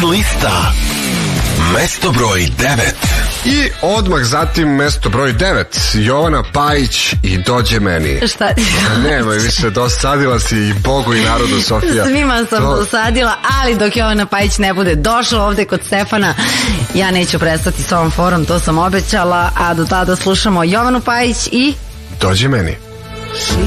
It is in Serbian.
lista. Mesto broj 9. I odmah zatim mesto broj 9. Jovana Pajić i Dođe meni. Šta ti? Nemoj više, dosadila si i Bogu i narodu, Sofija. Svima sam dosadila, ali dok Jovana Pajić ne bude došla ovde kod Stefana, ja neću prestati s ovom forom, to sam obećala, a do tada slušamo Jovanu Pajić i Dođe meni.